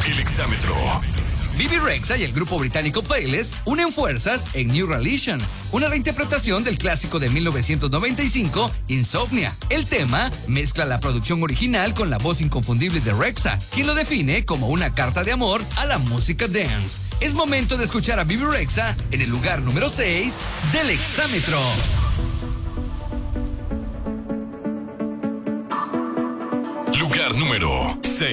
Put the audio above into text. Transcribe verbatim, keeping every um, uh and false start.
El exámetro. Bebe Rexha y el grupo británico Faithless unen fuerzas en New Religion, una reinterpretación del clásico de mil novecientos noventa y cinco, Insomnia. El tema mezcla la producción original con la voz inconfundible de Rexha, quien lo define como una carta de amor a la música dance. Es momento de escuchar a Bebe Rexha en el lugar número seis del exámetro. Lugar número seis.